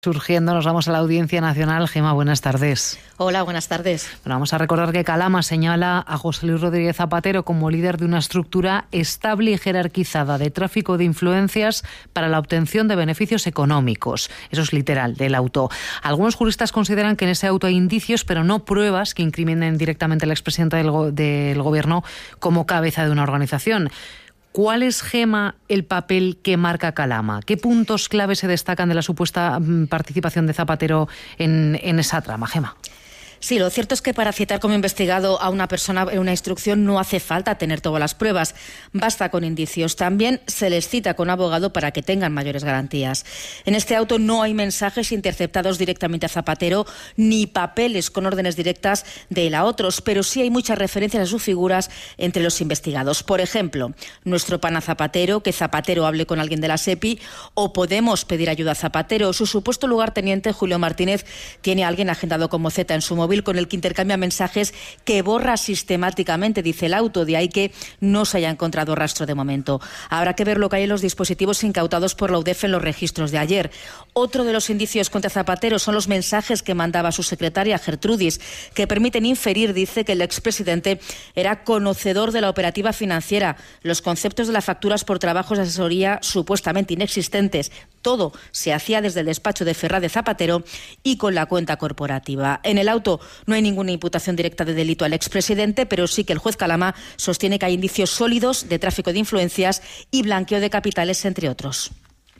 Surgiendo, nos vamos a la Audiencia Nacional. Gemma, buenas tardes. Hola, buenas tardes. Bueno, vamos a recordar que Calama señala a José Luis Rodríguez Zapatero como líder de una estructura estable y jerarquizada de tráfico de influencias para la obtención de beneficios económicos. Eso es literal, del auto. Algunos juristas consideran que en ese auto hay indicios, pero no pruebas que incriminen directamente al expresidente del Gobierno como cabeza de una organización. ¿Cuál es, Gemma, el papel que marca Calama? ¿Qué puntos clave se destacan de la supuesta participación de Zapatero en esa trama, Gemma? Sí, lo cierto es que para citar como investigado a una persona en una instrucción no hace falta tener todas las pruebas, basta con indicios. También se les cita con abogado para que tengan mayores garantías. En este auto no hay mensajes interceptados directamente a Zapatero ni papeles con órdenes directas de él a otros, pero sí hay muchas referencias a sus figuras entre los investigados. Por ejemplo, nuestro pana Zapatero, que Zapatero hable con alguien de la SEPI, o podemos pedir ayuda a Zapatero. Su supuesto lugarteniente, Julio Martínez, tiene a alguien agendado como Z en su móvil con el que intercambia mensajes que borra sistemáticamente, dice el auto, de ahí que no se haya encontrado rastro de momento. Habrá que ver lo que hay en los dispositivos incautados por la UDEF en los registros de ayer. Otro de los indicios contra Zapatero son los mensajes que mandaba su secretaria Gertrudis, que permiten inferir, dice, que el expresidente era conocedor de la operativa financiera, los conceptos de las facturas por trabajos de asesoría supuestamente inexistentes. Todo se hacía desde el despacho de Ferraz Zapatero y con la cuenta corporativa. En el auto no hay ninguna imputación directa de delito al expresidente, pero sí que el juez Calama sostiene que hay indicios sólidos de tráfico de influencias y blanqueo de capitales, entre otros.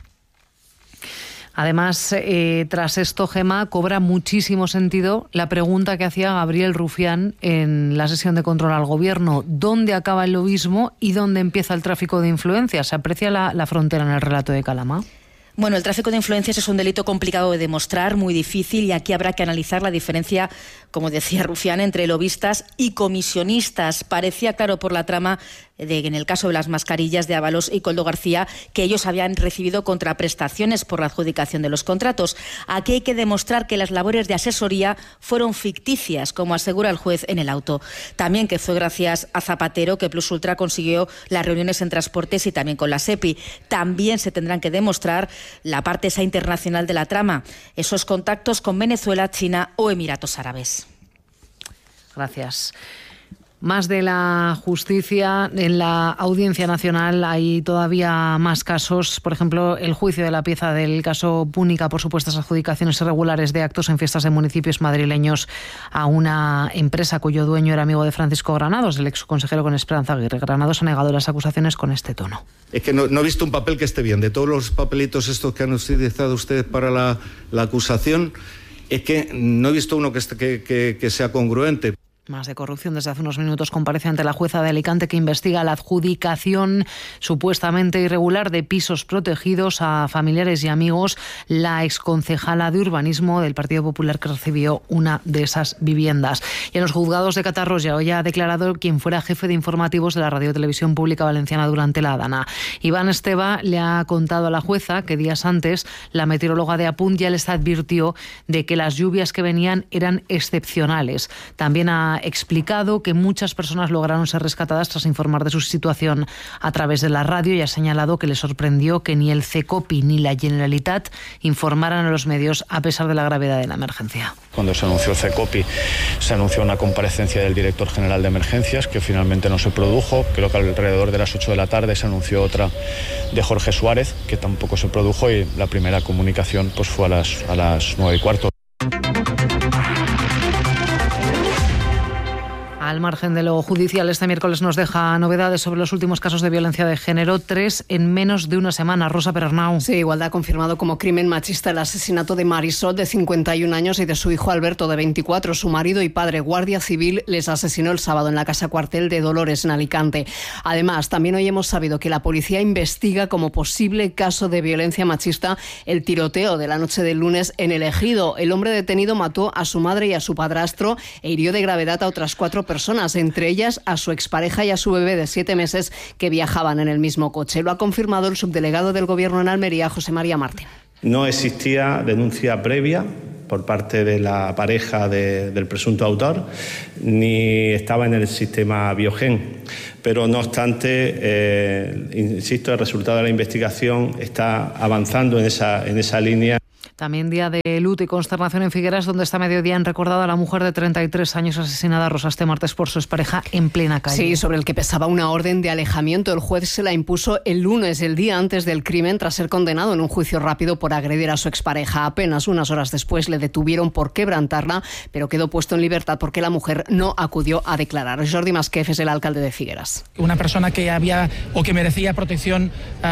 Además, tras esto, Gemma, cobra muchísimo sentido la pregunta que hacía Gabriel Rufián en la sesión de control al Gobierno. ¿Dónde acaba el lobismo y dónde empieza el tráfico de influencias? ¿Se aprecia la frontera en el relato de Calama? Bueno, el tráfico de influencias es un delito complicado de demostrar, muy difícil, y aquí habrá que analizar la diferencia, como decía Rufián, entre lobistas y comisionistas. Parecía claro por la trama en el caso de las mascarillas de Ábalos y Koldo García, que ellos habían recibido contraprestaciones por la adjudicación de los contratos. Aquí hay que demostrar que las labores de asesoría fueron ficticias, como asegura el juez en el auto. También que fue gracias a Zapatero que Plus Ultra consiguió las reuniones en transportes y también con la SEPI. También se tendrán que demostrar la parte esa internacional de la trama, esos contactos con Venezuela, China o Emiratos Árabes. Gracias. Más de la justicia. En la Audiencia Nacional hay todavía más casos. Por ejemplo, el juicio de la pieza del caso Púnica por supuestas adjudicaciones irregulares de actos en fiestas de municipios madrileños a una empresa cuyo dueño era amigo de Francisco Granados, el exconsejero con Esperanza Aguirre. Granados ha negado las acusaciones con este tono. Es que no he visto un papel que esté bien. De todos los papelitos estos que han utilizado ustedes para la acusación, es que no he visto uno que sea congruente. Más de corrupción. Desde hace unos minutos comparece ante la jueza de Alicante que investiga la adjudicación supuestamente irregular de pisos protegidos a familiares y amigos. La exconcejala de urbanismo del Partido Popular que recibió una de esas viviendas. Y en los juzgados de Catarroja hoy ha declarado quien fuera jefe de informativos de la Radio Televisión Pública Valenciana durante la Dana. Iván Esteva le ha contado a la jueza que días antes la meteoróloga de Apunt ya les advirtió de que las lluvias que venían eran excepcionales. También ha explicado que muchas personas lograron ser rescatadas tras informar de su situación a través de la radio y ha señalado que le sorprendió que ni el CECOPI ni la Generalitat informaran a los medios a pesar de la gravedad de la emergencia. Cuando se anunció CECOPI se anunció una comparecencia del director general de emergencias que finalmente no se produjo. Creo que alrededor de las 8 de la tarde se anunció otra de Jorge Suárez que tampoco se produjo y la primera comunicación pues fue a las 9:15. Al margen de lo judicial, este miércoles nos deja novedades sobre los últimos casos de violencia de género, 3 en menos de una semana. Rosa Perarnau. Sí, Igualdad ha confirmado como crimen machista el asesinato de Marisol, de 51 años, y de su hijo Alberto, de 24. Su marido y padre, guardia civil, les asesinó el sábado en la casa cuartel de Dolores, en Alicante. Además, también hoy hemos sabido que la policía investiga como posible caso de violencia machista el tiroteo de la noche del lunes en El Ejido. El hombre detenido mató a su madre y a su padrastro e hirió de gravedad a otras 4 personas, entre ellas a su expareja y a su bebé de 7 meses que viajaban en el mismo coche. Lo ha confirmado el subdelegado del Gobierno en Almería, José María Martín. No existía denuncia previa por parte de la pareja del presunto autor, ni estaba en el sistema Biogen. Pero no obstante, insisto, el resultado de la investigación está avanzando en esa línea. También día de luto y consternación en Figueras, donde esta mediodía han recordado a la mujer de 33 años asesinada Rosa este martes por su expareja en plena calle. Sí, sobre el que pesaba una orden de alejamiento. El juez se la impuso el lunes, el día antes del crimen, tras ser condenado en un juicio rápido por agredir a su expareja. Apenas unas horas después le detuvieron por quebrantarla, pero quedó puesto en libertad porque la mujer no acudió a declarar. Jordi Masquef es el alcalde de Figueras. Una persona que había o que merecía protección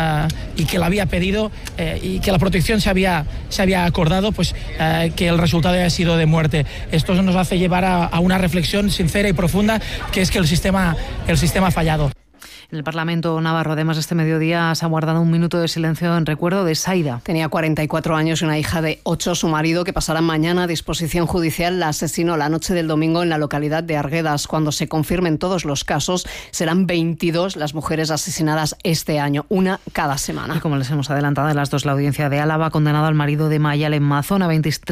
y que la había pedido y que la protección se había acordado, pues que el resultado haya sido de muerte. Esto nos hace llevar a una reflexión sincera y profunda, que es que el sistema ha fallado. En el Parlamento navarro, además, este mediodía se ha guardado un minuto de silencio en recuerdo de Saida. Tenía 44 años y una hija de 8. Su marido, que pasará mañana a disposición judicial, la asesinó la noche del domingo en la localidad de Arguedas. Cuando se confirmen todos los casos, serán 22 las mujeres asesinadas este año, una cada semana. Y como les hemos adelantado de las dos, la audiencia de Álava ha condenado al marido de Mayalen Mazón a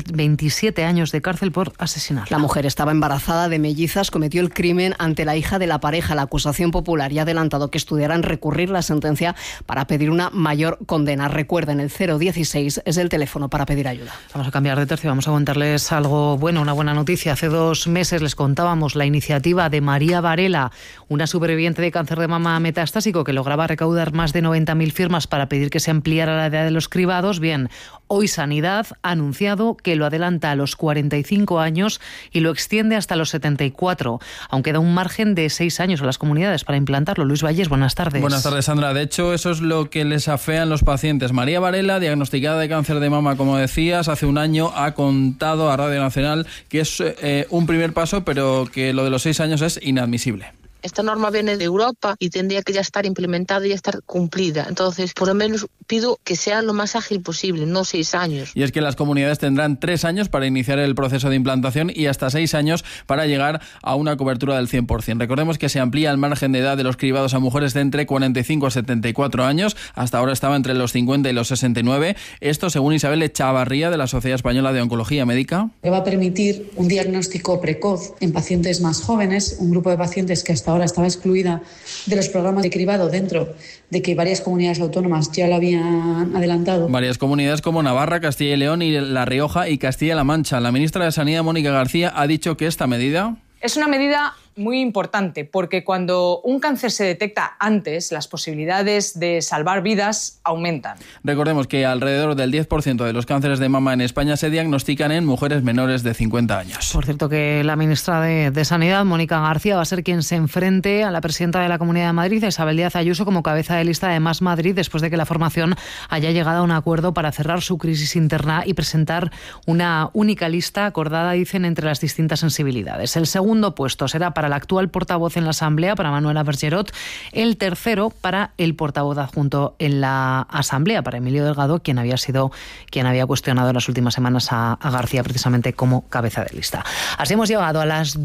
27 años de cárcel por asesinato. La mujer estaba embarazada de mellizas, cometió el crimen ante la hija de la pareja. La acusación popular y ha adelantado que estudiarán recurrir la sentencia para pedir una mayor condena. Recuerden, el 016 es el teléfono para pedir ayuda. Vamos a cambiar de tercio, vamos a contarles algo bueno, una buena noticia. Hace 2 meses les contábamos la iniciativa de María Varela, una superviviente de cáncer de mama metastásico que lograba recaudar más de 90.000 firmas para pedir que se ampliara la edad de los cribados. Bien, hoy Sanidad ha anunciado que lo adelanta a los 45 años y lo extiende hasta los 74, aunque da un margen de 6 años a las comunidades para implantarlo. Luis Valles, buenas tardes. Buenas tardes, Sandra. De hecho, eso es lo que les afean los pacientes. María Varela, diagnosticada de cáncer de mama, como decías, hace un año ha contado a Radio Nacional que es un primer paso, pero que lo de los 6 años es inadmisible. Esta norma viene de Europa y tendría que ya estar implementada y ya estar cumplida. Entonces, por lo menos pido que sea lo más ágil posible, no 6 años. Y es que las comunidades tendrán 3 años para iniciar el proceso de implantación y hasta 6 años para llegar a una cobertura del 100%. Recordemos que se amplía el margen de edad de los cribados a mujeres de entre 45 a 74 años. Hasta ahora estaba entre los 50 y los 69. Esto, según Isabel Echavarría, de la Sociedad Española de Oncología Médica. Que va a permitir un diagnóstico precoz en pacientes más jóvenes, un grupo de pacientes que hasta ahora estaba excluida de los programas de cribado, dentro de que varias comunidades autónomas ya lo habían adelantado. Varias comunidades como Navarra, Castilla y León y La Rioja y Castilla-La Mancha. La ministra de Sanidad, Mónica García, ha dicho que esta medida es una medida muy importante, porque cuando un cáncer se detecta antes, las posibilidades de salvar vidas aumentan. Recordemos que alrededor del 10% de los cánceres de mama en España se diagnostican en mujeres menores de 50 años. Por cierto, que la ministra de Sanidad, Mónica García, va a ser quien se enfrente a la presidenta de la Comunidad de Madrid, Isabel Díaz Ayuso, como cabeza de lista de Más Madrid, después de que la formación haya llegado a un acuerdo para cerrar su crisis interna y presentar una única lista acordada, dicen, entre las distintas sensibilidades. El segundo puesto será para el actual portavoz en la Asamblea, para Manuela Bergerot, el tercero para el portavoz adjunto en la Asamblea, para Emilio Delgado, quien había cuestionado en las últimas semanas a García precisamente como cabeza de lista. Así hemos llegado a las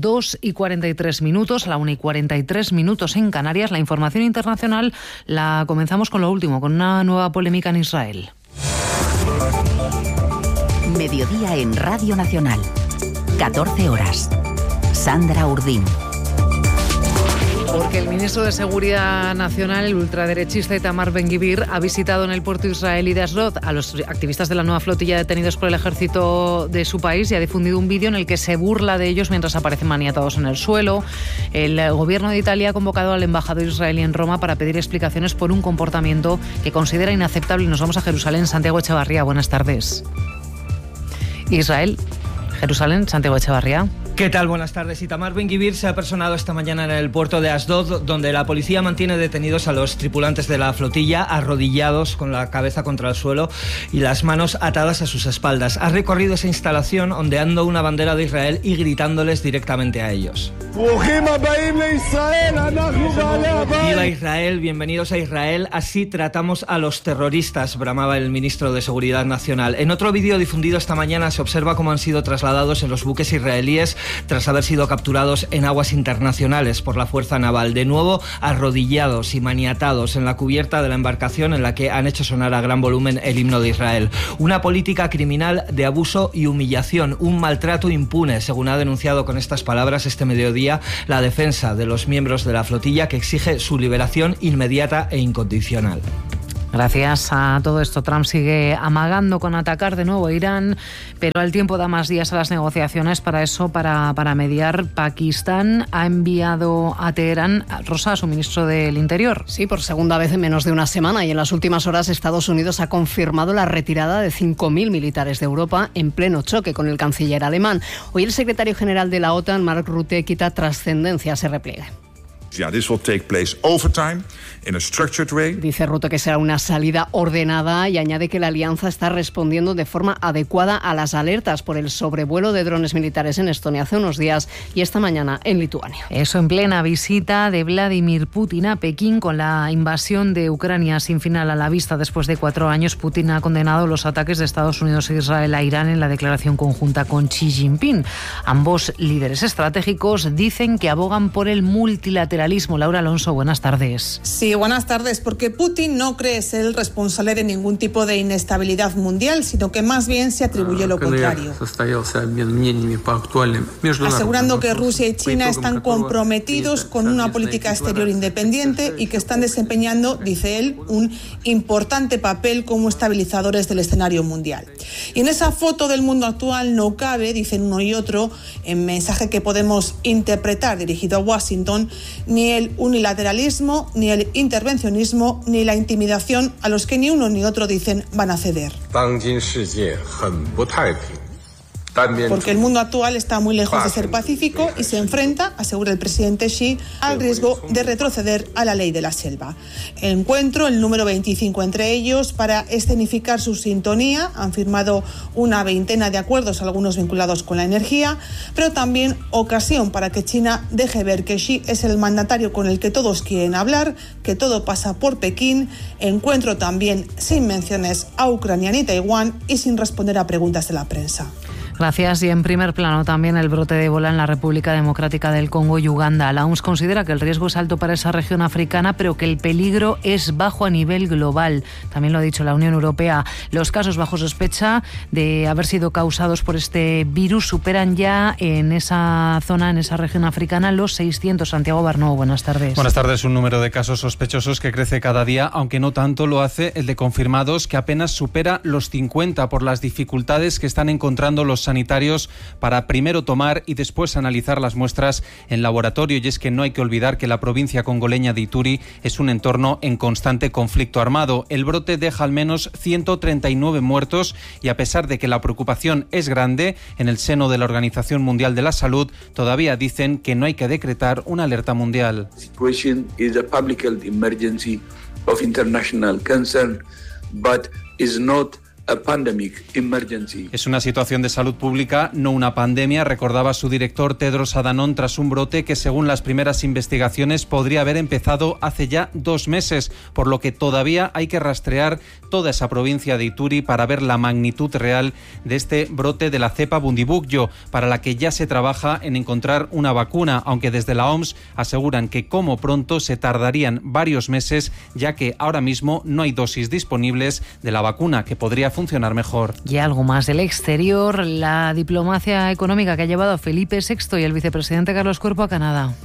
2:43, a la 1:43 en Canarias. La información internacional la comenzamos con lo último, con una nueva polémica en Israel. Mediodía en Radio Nacional, 14 horas. Sandra Urdín. Porque el ministro de Seguridad Nacional, el ultraderechista Itamar Ben-Gvir, ha visitado en el puerto israelí de Ashdod a los activistas de la nueva flotilla detenidos por el ejército de su país y ha difundido un vídeo en el que se burla de ellos mientras aparecen maniatados en el suelo. El gobierno de Italia ha convocado al embajador israelí en Roma para pedir explicaciones por un comportamiento que considera inaceptable. Y nos vamos a Jerusalén. Santiago Echevarría, buenas tardes. Israel, Jerusalén, Santiago Echevarría. ¿Qué tal? Buenas tardes. Itamar Ben-Gvir se ha personado esta mañana en el puerto de Ashdod, donde la policía mantiene detenidos a los tripulantes de la flotilla, arrodillados con la cabeza contra el suelo y las manos atadas a sus espaldas. Ha recorrido esa instalación ondeando una bandera de Israel y gritándoles directamente a ellos. ¡Viva Israel! Bienvenidos a Israel. Así tratamos a los terroristas, bramaba el ministro de Seguridad Nacional. En otro vídeo difundido esta mañana se observa cómo han sido trasladados en los buques israelíes tras haber sido capturados en aguas internacionales por la Fuerza Naval, de nuevo arrodillados y maniatados en la cubierta de la embarcación en la que han hecho sonar a gran volumen el himno de Israel. Una política criminal de abuso y humillación, un maltrato impune, según ha denunciado con estas palabras este mediodía la defensa de los miembros de la flotilla, que exige su liberación inmediata e incondicional. Gracias a todo esto, Trump sigue amagando con atacar de nuevo a Irán, pero al tiempo da más días a las negociaciones. Para eso, para mediar, Pakistán ha enviado a Teherán a Rosa, su ministro del Interior. Sí, por segunda vez en menos de una semana, y en las últimas horas Estados Unidos ha confirmado la retirada de 5.000 militares de Europa en pleno choque con el canciller alemán. Hoy el secretario general de la OTAN, Mark Rutte, quita trascendencia a ese repliegue. This will take place over time, in a structured way. Dice Rutte que será una salida ordenada y añade que la alianza está respondiendo de forma adecuada a las alertas por el sobrevuelo de drones militares en Estonia hace unos días y esta mañana en Lituania. Eso en plena visita de Vladimir Putin a Pekín con la invasión de Ucrania sin final a la vista después de 4 años. Putin ha condenado los ataques de Estados Unidos e Israel a Irán en la declaración conjunta con Xi Jinping. Ambos líderes estratégicos dicen que abogan por el multilateralismo. Laura Alonso, buenas tardes. Sí, buenas tardes, porque Putin no cree ser el responsable de ningún tipo de inestabilidad mundial, sino que más bien se atribuye lo contrario. Asegurando que Rusia y China están comprometidos con una política exterior independiente y que están desempeñando, dice él, un importante papel como estabilizadores del escenario mundial. Y en esa foto del mundo actual no cabe, dicen uno y otro, en mensaje que podemos interpretar dirigido a Washington, ni el unilateralismo, ni el intervencionismo, ni la intimidación a los que ni uno ni otro dicen van a ceder. Porque el mundo actual está muy lejos de ser pacífico y se enfrenta, asegura el presidente Xi, al riesgo de retroceder a la ley de la selva. El encuentro, el número 25 entre ellos, para escenificar su sintonía, han firmado una veintena de acuerdos, algunos vinculados con la energía, pero también ocasión para que China deje ver que Xi es el mandatario con el que todos quieren hablar, que todo pasa por Pekín. Encuentro también sin menciones a Ucrania ni Taiwán y sin responder a preguntas de la prensa. Gracias. Y en primer plano también el brote de ébola en la República Democrática del Congo y Uganda. La OMS considera que el riesgo es alto para esa región africana, pero que el peligro es bajo a nivel global. También lo ha dicho la Unión Europea. Los casos bajo sospecha de haber sido causados por este virus superan ya en esa zona, en esa región africana, los 600. Santiago Barnó, buenas tardes. Buenas tardes. Un número de casos sospechosos que crece cada día, aunque no tanto lo hace el de confirmados, que apenas supera los 50 por las dificultades que están encontrando los sanitarios para primero tomar y después analizar las muestras en laboratorio. Y es que no hay que olvidar que la provincia congoleña de Ituri es un entorno en constante conflicto armado. El brote deja al menos 139 muertos y a pesar de que la preocupación es grande, en el seno de la Organización Mundial de la Salud todavía dicen que no hay que decretar una alerta mundial. Situation is a public health emergency of international concern, but is not a pandemic emergency. Es una situación de salud pública, no una pandemia, recordaba su director Tedros Adhanom tras un brote que según las primeras investigaciones podría haber empezado hace ya 2 meses, por lo que todavía hay que rastrear toda esa provincia de Ituri para ver la magnitud real de este brote de la cepa Bundibugyo, para la que ya se trabaja en encontrar una vacuna, aunque desde la OMS aseguran que como pronto se tardarían varios meses, ya que ahora mismo no hay dosis disponibles de la vacuna que podría funcionar mejor. Y algo más del exterior, la diplomacia económica que ha llevado a Felipe VI y el vicepresidente Carlos Cuerpo a Canadá.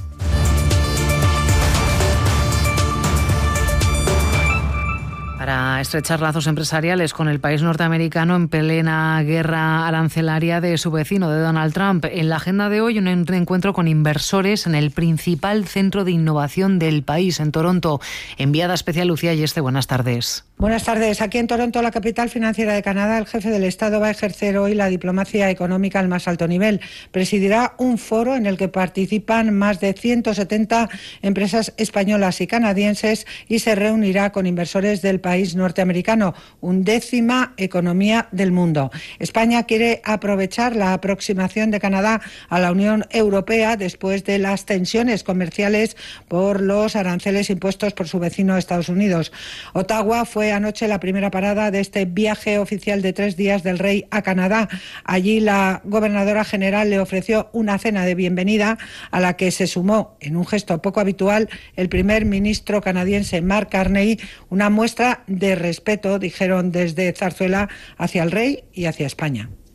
Para estrechar lazos empresariales con el país norteamericano en plena guerra arancelaria de su vecino, de Donald Trump. En la agenda de hoy, un encuentro con inversores en el principal centro de innovación del país, en Toronto. Enviada especial Lucía Yeste, buenas tardes. Buenas tardes. Aquí en Toronto, la capital financiera de Canadá, el jefe del Estado va a ejercer hoy la diplomacia económica al más alto nivel. Presidirá un foro en el que participan más de 170 empresas españolas y canadienses y se reunirá con inversores del país norteamericano, 11ª economía del mundo. España quiere aprovechar la aproximación de Canadá a la Unión Europea después de las tensiones comerciales por los aranceles impuestos por su vecino Estados Unidos. Ottawa fue anoche la primera parada de este viaje oficial de 3 días del rey a Canadá. Allí la gobernadora general le ofreció una cena de bienvenida a la que se sumó, en un gesto poco habitual, el primer ministro canadiense Mark Carney, una muestra de respeto, dijeron desde Zarzuela, hacia el rey y hacia España.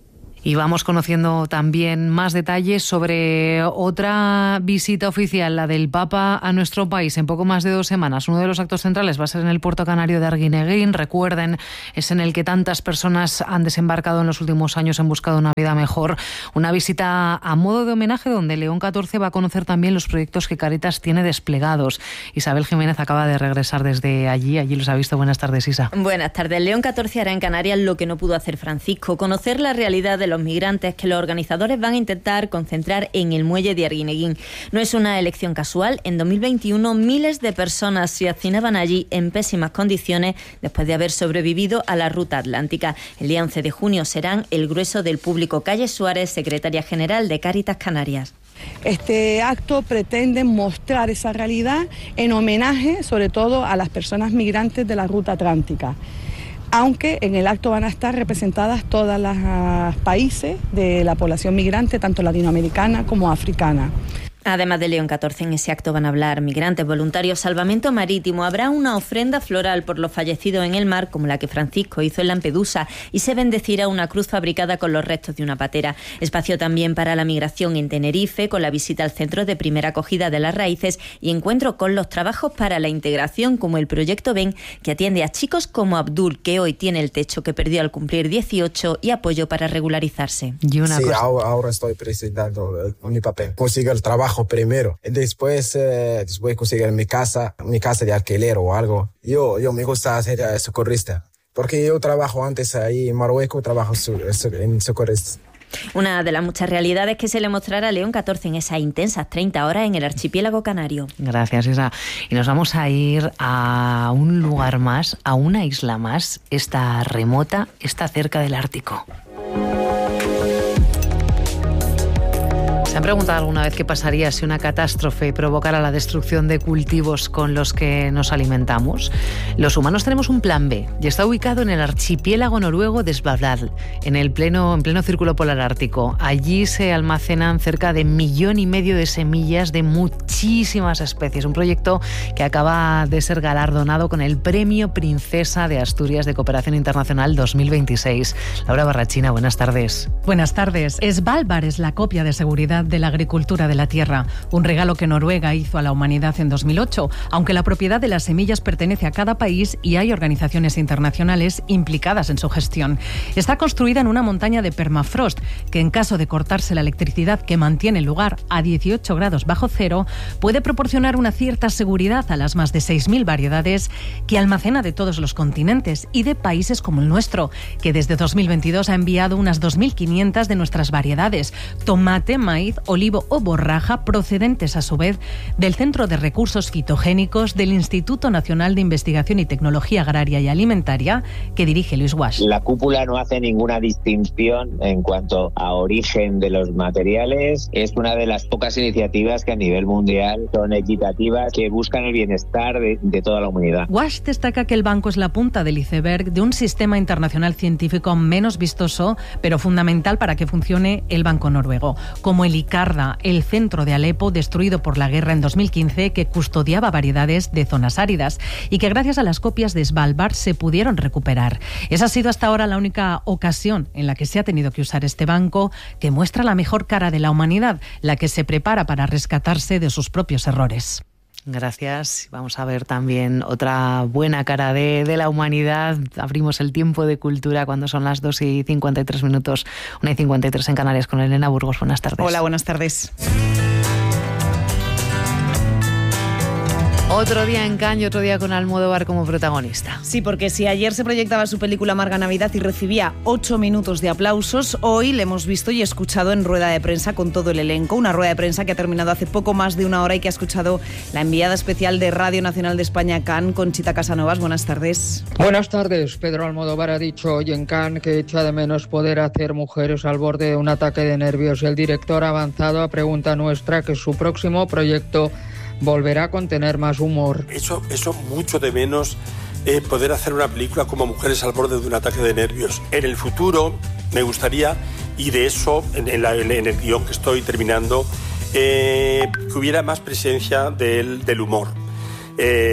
Y vamos conociendo también más detalles sobre otra visita oficial, la del Papa a nuestro país en poco más de 2 semanas. Uno de los actos centrales va a ser en el puerto canario de Arguineguín. Recuerden, es en el que tantas personas han desembarcado en los últimos años en busca de una vida mejor. Una visita a modo de homenaje donde León XIV va a conocer también los proyectos que Cáritas tiene desplegados. Isabel Jiménez acaba de regresar desde allí los ha visto. Buenas tardes, Isa. Buenas tardes. León XIV hará en Canarias lo que no pudo hacer Francisco, conocer la realidad de los migrantes que los organizadores van a intentar concentrar en el muelle de Arguineguín. No es una elección casual. En 2021 miles de personas se hacinaban allí en pésimas condiciones después de haber sobrevivido a la ruta atlántica. El día 11 de junio serán el grueso del público. Calle Suárez, secretaria general de Cáritas Canarias. Este acto pretende mostrar esa realidad en homenaje sobre todo a las personas migrantes de la ruta atlántica. Aunque en el acto van a estar representadas todos los países de la población migrante, tanto latinoamericana como africana. Además de León XIV, en ese acto van a hablar migrantes, voluntarios, salvamento marítimo. Habrá una ofrenda floral por los fallecidos en el mar, como la que Francisco hizo en Lampedusa, y se bendecirá una cruz fabricada con los restos de una patera. Espacio también para la migración en Tenerife, con la visita al Centro de Primera Acogida de las Raíces y encuentro con los trabajos para la integración, como el Proyecto Ven, que atiende a chicos como Abdul, que hoy tiene el techo que perdió al cumplir 18, y apoyo para regularizarse. Ahora estoy presentando mi papel. Consigo el trabajo primero, después conseguir mi casa de alquiler o algo. Yo me gusta ser socorrista, porque yo trabajo antes ahí en Marruecos, trabajo en socorrista. Una de las muchas realidades que se le mostrará a León XIV en esas intensas 30 horas en el archipiélago canario. Gracias, Isa. Y nos vamos a ir a un lugar más, a una isla más. Está remota, está cerca del Ártico. ¿Se han preguntado alguna vez qué pasaría si una catástrofe provocara la destrucción de cultivos con los que nos alimentamos? Los humanos tenemos un plan B y está ubicado en el archipiélago noruego de Svalbard, en pleno círculo polar ártico. Allí se almacenan cerca de 1,5 millones de semillas de muchísimas especies. Un proyecto que acaba de ser galardonado con el Premio Princesa de Asturias de Cooperación Internacional 2026. Laura Barrachina, buenas tardes. Buenas tardes. Svalbard es la copia de seguridad de la agricultura de la tierra, un regalo que Noruega hizo a la humanidad en 2008, aunque la propiedad de las semillas pertenece a cada país y hay organizaciones internacionales implicadas en su gestión. Está construida en una montaña de permafrost que, en caso de cortarse la electricidad que mantiene el lugar a 18 grados bajo cero, puede proporcionar una cierta seguridad a las más de 6.000 variedades que almacena de todos los continentes y de países como el nuestro, que desde 2022 ha enviado unas 2.500 de nuestras variedades: tomate, maíz, olivo o borraja, procedentes a su vez del Centro de Recursos Fitogénicos del Instituto Nacional de Investigación y Tecnología Agraria y Alimentaria, que dirige Luis Wash. La cúpula no hace ninguna distinción en cuanto a origen de los materiales. Es una de las pocas iniciativas que a nivel mundial son equitativas, que buscan el bienestar de toda la humanidad. Wash destaca que el banco es la punta del iceberg de un sistema internacional científico menos vistoso, pero fundamental para que funcione el Banco Noruego, como el ICARDA, el centro de Alepo destruido por la guerra en 2015, que custodiaba variedades de zonas áridas y que gracias a las copias de Svalbard se pudieron recuperar. Esa ha sido hasta ahora la única ocasión en la que se ha tenido que usar este banco, que muestra la mejor cara de la humanidad, la que se prepara para rescatarse de sus propios errores. Gracias. Vamos a ver también otra buena cara de la humanidad. Abrimos el tiempo de cultura cuando son las 2:53, 1:53 en Canarias, con Elena Burgos. Buenas tardes. Hola, buenas tardes. Otro día en Cannes y otro día con Almodóvar como protagonista. Sí, porque si ayer se proyectaba su película Amarga Navidad y recibía 8 minutos de aplausos, hoy le hemos visto y escuchado en rueda de prensa con todo el elenco. Una rueda de prensa que ha terminado hace poco más de una hora y que ha escuchado la enviada especial de Radio Nacional de España a Cannes, Conchita Casanovas. Buenas tardes. Buenas tardes. Pedro Almodóvar ha dicho hoy en Cannes que echa de menos poder hacer Mujeres al borde de un ataque de nervios. El director ha avanzado a pregunta nuestra que su próximo proyecto volverá a contener más humor. Eso mucho de menos poder hacer una película como Mujeres al borde de un ataque de nervios. En el futuro me gustaría, y de eso en el guión que estoy terminando, que hubiera más presencia del humor.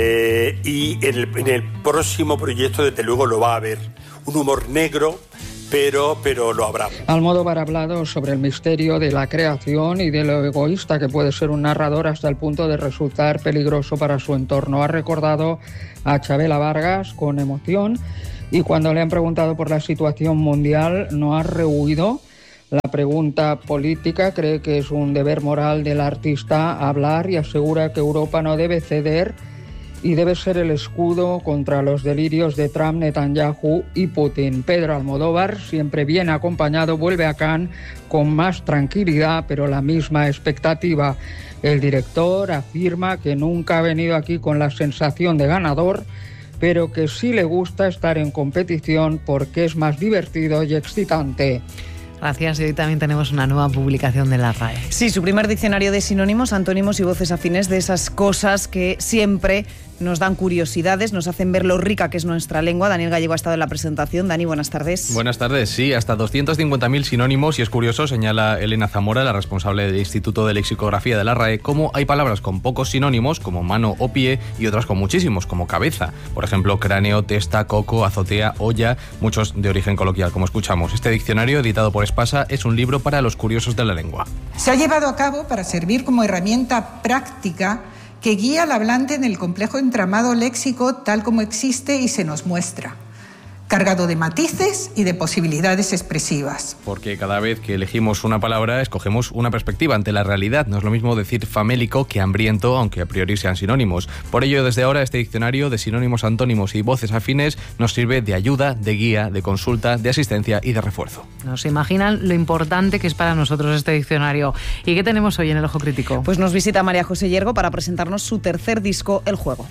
Y en el próximo proyecto desde luego lo va a haber. Un humor negro pero lo habrá. Almodóvar ha hablado sobre el misterio de la creación y de lo egoísta que puede ser un narrador hasta el punto de resultar peligroso para su entorno. Ha recordado a Chabela Vargas con emoción y cuando le han preguntado por la situación mundial no ha rehuido la pregunta política. Cree que es un deber moral del artista hablar y asegura que Europa no debe ceder y debe ser el escudo contra los delirios de Trump, Netanyahu y Putin. Pedro Almodóvar, siempre bien acompañado, vuelve a Cannes con más tranquilidad, pero la misma expectativa. El director afirma que nunca ha venido aquí con la sensación de ganador, pero que sí le gusta estar en competición porque es más divertido y excitante. Gracias. Y hoy también tenemos una nueva publicación de la RAE. Sí, su primer diccionario de sinónimos, antónimos y voces afines, de esas cosas que siempre nos dan curiosidades, nos hacen ver lo rica que es nuestra lengua. Daniel Gallego ha estado en la presentación. Dani, buenas tardes. Buenas tardes. Sí, hasta 250.000 sinónimos, y es curioso, señala Elena Zamora, la responsable del Instituto de Lexicografía de la RAE, cómo hay palabras con pocos sinónimos, como mano o pie, y otras con muchísimos, como cabeza. Por ejemplo, cráneo, testa, coco, azotea, olla, muchos de origen coloquial, como escuchamos. Este diccionario, editado por Espasa, es un libro para los curiosos de la lengua. Se ha llevado a cabo para servir como herramienta práctica que guía al hablante en el complejo entramado léxico tal como existe y se nos muestra, cargado de matices y de posibilidades expresivas. Porque cada vez que elegimos una palabra, escogemos una perspectiva ante la realidad. No es lo mismo decir famélico que hambriento, aunque a priori sean sinónimos. Por ello, desde ahora, este diccionario de sinónimos, antónimos y voces afines nos sirve de ayuda, de guía, de consulta, de asistencia y de refuerzo. ¿No se imaginan lo importante que es para nosotros este diccionario? ¿Y qué tenemos hoy en el Ojo Crítico? Pues nos visita María José Yergo para presentarnos su tercer disco, El Juego.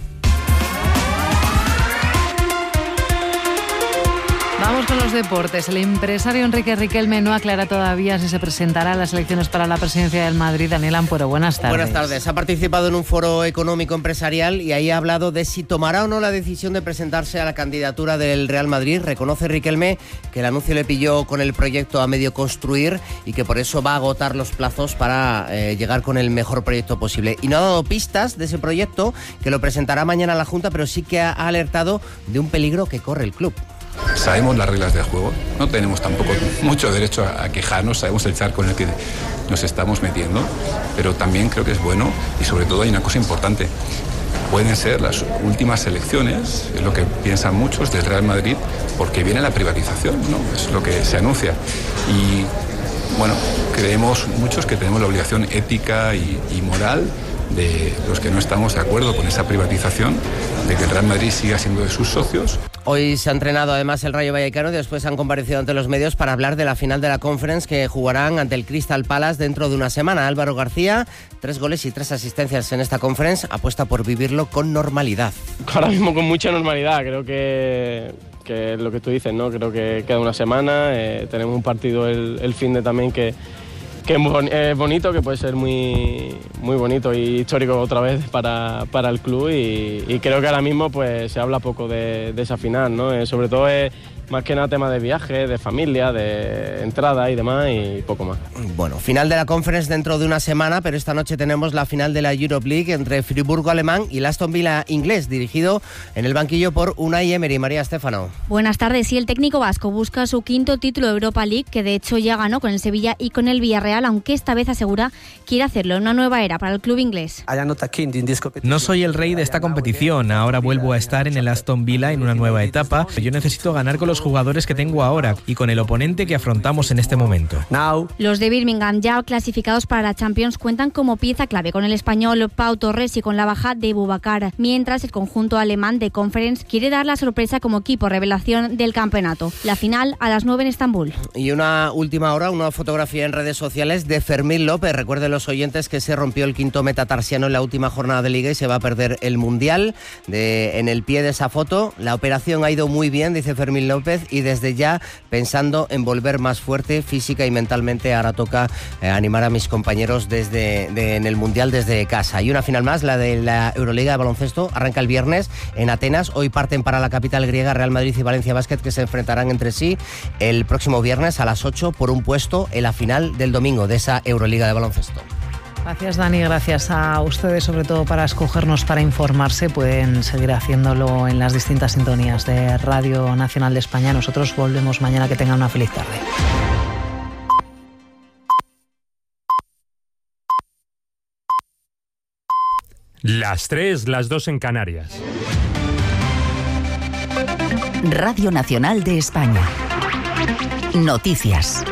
Vamos con los deportes. El empresario Enrique Riquelme no aclara todavía si se presentará a las elecciones para la presidencia del Madrid. Daniel Ampuero, buenas tardes. Buenas tardes. Ha participado en un foro económico empresarial y ahí ha hablado de si tomará o no la decisión de presentarse a la candidatura del Real Madrid. Reconoce Riquelme que el anuncio le pilló con el proyecto a medio construir y que por eso va a agotar los plazos para llegar con el mejor proyecto posible. Y no ha dado pistas de ese proyecto, que lo presentará mañana a la Junta, pero sí que ha alertado de un peligro que corre el club. Sabemos las reglas del juego, no tenemos tampoco mucho derecho a quejarnos, sabemos el charco en el que nos estamos metiendo, pero también creo que es bueno, y sobre todo hay una cosa importante: pueden ser las últimas elecciones, es lo que piensan muchos del Real Madrid, porque viene la privatización, ¿no? Es lo que se anuncia. Y bueno, creemos muchos que tenemos la obligación ética y moral de los que no estamos de acuerdo con esa privatización, de que el Real Madrid siga siendo de sus socios. Hoy se ha entrenado además el Rayo Vallecano y después han comparecido ante los medios para hablar de la final de la Conference que jugarán ante el Crystal Palace dentro de una semana. Álvaro García, 3 goles y 3 asistencias en esta Conference, apuesta por vivirlo con normalidad. Ahora mismo con mucha normalidad, creo que lo que tú dices, ¿no? Creo que queda una semana, tenemos un partido el fin de también que es bonito, que puede ser muy, muy bonito y histórico otra vez para el club, y creo que ahora mismo pues se habla poco de esa final, ¿no? Sobre todo es más que nada tema de viaje, de familia, de entrada y demás, y poco más. Bueno, final de la Conference dentro de una semana, pero esta noche tenemos la final de la Europe League entre Friburgo alemán y el Aston Villa inglés, dirigido en el banquillo por Unai Emery. María Estéfano. Buenas tardes. Y el técnico vasco busca su 5º título de Europa League, que de hecho ya ganó con el Sevilla y con el Villarreal, aunque esta vez asegura quiere hacerlo en una nueva era para el club inglés. No soy el rey de esta competición, ahora vuelvo a estar en el Aston Villa en una nueva etapa. Yo necesito ganar con los jugadores que tengo ahora y con el oponente que afrontamos en este momento. Los de Birmingham, ya clasificados para la Champions, cuentan como pieza clave con el español Pau Torres y con la baja de Boubacar, mientras el conjunto alemán de Conference quiere dar la sorpresa como equipo revelación del campeonato. La final a las 9 en Estambul. Y una última hora, una fotografía en redes sociales de Fermín López. Recuerden los oyentes que se rompió el 5º metatarsiano en la última jornada de Liga y se va a perder el Mundial. En el pie de esa foto, la operación ha ido muy bien, dice Fermín López, y desde ya pensando en volver más fuerte física y mentalmente. Ahora toca animar a mis compañeros en el Mundial desde casa. Y una final más, la de la Euroliga de baloncesto, arranca el viernes en Atenas. Hoy parten para la capital griega Real Madrid y Valencia Basket, que se enfrentarán entre sí el próximo viernes a las 8 por un puesto en la final del domingo de esa Euroliga de baloncesto. Gracias, Dani. Gracias a ustedes, sobre todo para escogernos para informarse. Pueden seguir haciéndolo en las distintas sintonías de Radio Nacional de España. Nosotros volvemos mañana. Que tengan una feliz tarde. Las 3, las 2 en Canarias. Radio Nacional de España. Noticias.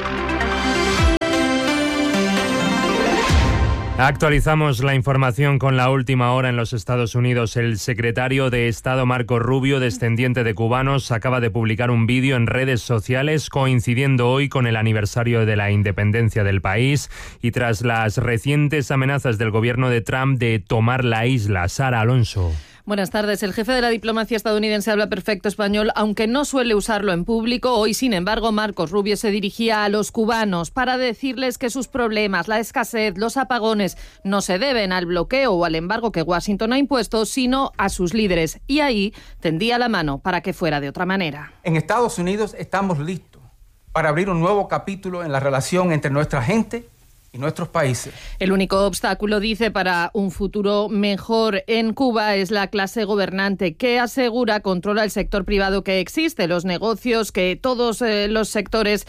Actualizamos la información con la última hora en los Estados Unidos. El secretario de Estado Marco Rubio, descendiente de cubanos, acaba de publicar un vídeo en redes sociales coincidiendo hoy con el aniversario de la independencia del país y tras las recientes amenazas del gobierno de Trump de tomar la isla. Sara Alonso. Buenas tardes. El jefe de la diplomacia estadounidense habla perfecto español, aunque no suele usarlo en público. Hoy, sin embargo, Marcos Rubio se dirigía a los cubanos para decirles que sus problemas, la escasez, los apagones, no se deben al bloqueo o al embargo que Washington ha impuesto, sino a sus líderes. Y ahí tendía la mano para que fuera de otra manera. En Estados Unidos estamos listos para abrir un nuevo capítulo en la relación entre nuestra gente y nuestros países. El único obstáculo, dice, para un futuro mejor en Cuba es la clase gobernante que asegura controla el sector privado que existe, los negocios que todos los sectores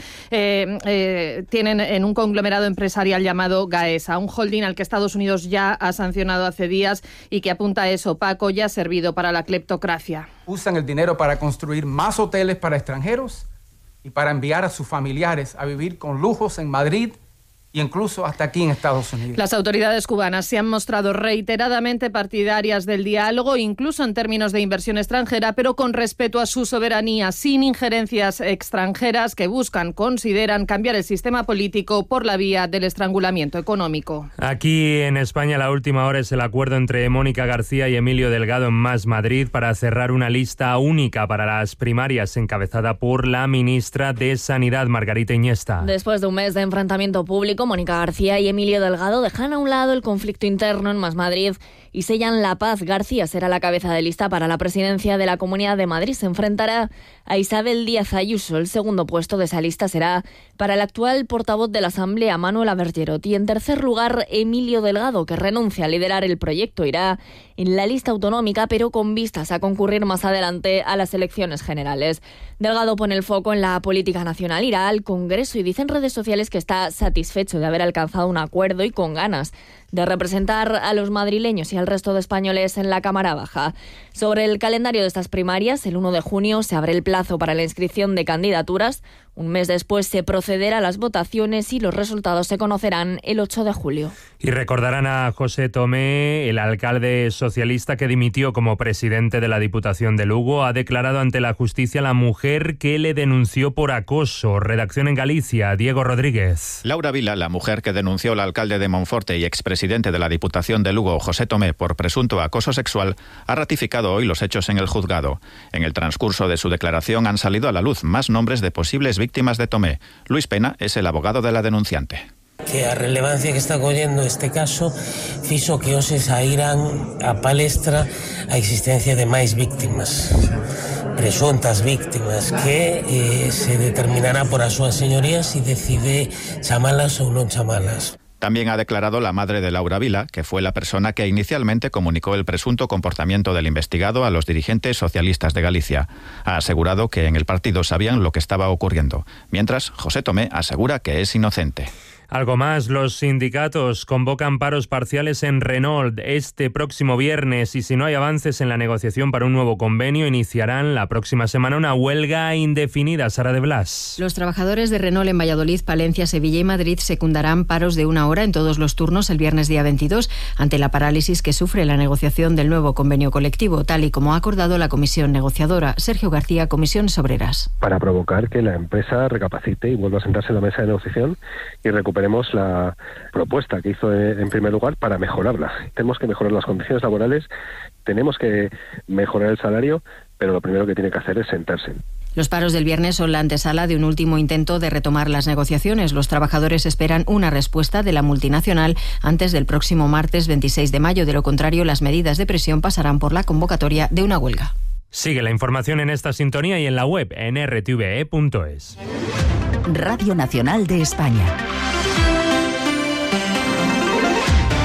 tienen en un conglomerado empresarial llamado Gaesa, un holding al que Estados Unidos ya ha sancionado hace días y que apunta a eso, opaco y ha servido para la cleptocracia. Usan el dinero para construir más hoteles para extranjeros y para enviar a sus familiares a vivir con lujos en Madrid y incluso hasta aquí en Estados Unidos. Las autoridades cubanas se han mostrado reiteradamente partidarias del diálogo, incluso en términos de inversión extranjera, pero con respeto a su soberanía, sin injerencias extranjeras que consideran cambiar el sistema político por la vía del estrangulamiento económico. Aquí en España la última hora es el acuerdo entre Mónica García y Emilio Delgado en Más Madrid para cerrar una lista única para las primarias encabezada por la ministra de Sanidad, Margarita Iniesta. Después de un mes de enfrentamiento público, Mónica García y Emilio Delgado dejan a un lado el conflicto interno en Más Madrid y sellan la paz. García será la cabeza de lista para la presidencia de la Comunidad de Madrid. Se enfrentará a Isabel Díaz Ayuso. El segundo puesto de esa lista será para el actual portavoz de la Asamblea, Manuel Abergerot. Y en tercer lugar, Emilio Delgado, que renuncia a liderar el proyecto. Irá en la lista autonómica, pero con vistas a concurrir más adelante a las elecciones generales. Delgado pone el foco en la política nacional. Irá al Congreso y dice en redes sociales que está satisfecho de haber alcanzado un acuerdo y con ganas de representar a los madrileños y al resto de españoles en la Cámara Baja. Sobre el calendario de estas primarias, el 1 de junio se abre el plazo para la inscripción de candidaturas. Un mes después se procederá a las votaciones y los resultados se conocerán el 8 de julio. Y recordarán a José Tomé, el alcalde socialista que dimitió como presidente de la Diputación de Lugo. Ha declarado ante la justicia la mujer que le denunció por acoso. Redacción en Galicia, Diego Rodríguez. Laura Vila, la mujer que denunció al alcalde de Monforte y expresidente de la Diputación de Lugo, José Tomé, por presunto acoso sexual, ha ratificado hoy los hechos en el juzgado. En el transcurso de su declaración han salido a la luz más nombres de posibles víctimas de Tomé. Luis Pena es el abogado de la denunciante. Que a relevancia que está collendo este caso fixo que hoxe saíran a palestra a existencia de máis víctimas, presuntas víctimas, que se determinará por as súas señorías si decide chamalas ou non chamalas. También ha declarado la madre de Laura Vila, que fue la persona que inicialmente comunicó el presunto comportamiento del investigado a los dirigentes socialistas de Galicia. Ha asegurado que en el partido sabían lo que estaba ocurriendo, mientras José Tomé asegura que es inocente. Algo más, los sindicatos convocan paros parciales en Renault este próximo viernes y si no hay avances en la negociación para un nuevo convenio iniciarán la próxima semana una huelga indefinida. Sara de Blas. Los trabajadores de Renault en Valladolid, Palencia, Sevilla y Madrid secundarán paros de 1 hora en todos los turnos el viernes día 22 ante la parálisis que sufre la negociación del nuevo convenio colectivo, tal y como ha acordado la comisión negociadora. Sergio García, Comisiones Obreras. Para provocar que la empresa recapacite y vuelva a sentarse en la mesa de negociación y recuperemos la propuesta que hizo en primer lugar para mejorarla. Tenemos que mejorar las condiciones laborales, tenemos que mejorar el salario, pero lo primero que tiene que hacer es sentarse. Los paros del viernes son la antesala de un último intento de retomar las negociaciones. Los trabajadores esperan una respuesta de la multinacional antes del próximo martes 26 de mayo. De lo contrario, las medidas de presión pasarán por la convocatoria de una huelga. Sigue la información en esta sintonía y en la web en rtve.es. Radio Nacional de España.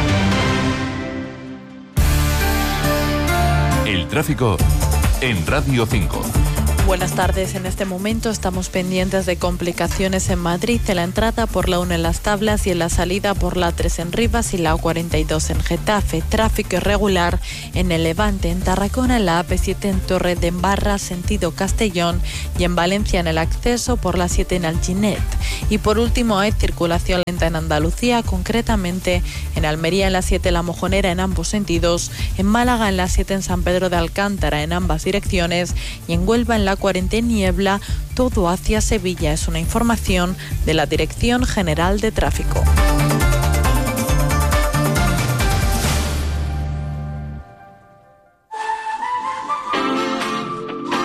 tráfico en Radio 5. Buenas tardes. En este momento estamos pendientes de complicaciones en Madrid, en la entrada por la 1 en Las Tablas y en la salida por la 3 en Rivas y la 42 en Getafe. Tráfico irregular en el Levante, en Tarragona, en la AP7 en Torre de Embarra, sentido Castellón, y en Valencia en el acceso por la 7 en Alginet. Y por último hay circulación lenta en Andalucía, concretamente en Almería en la 7 La Mojonera en ambos sentidos, en Málaga en la 7 en San Pedro de Alcántara en ambas direcciones y en Huelva en la 40 en Niebla, todo hacia Sevilla. Es una información de la Dirección General de Tráfico.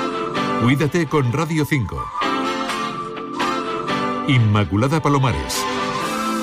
Cuídate con Radio 5. Inmaculada Palomares.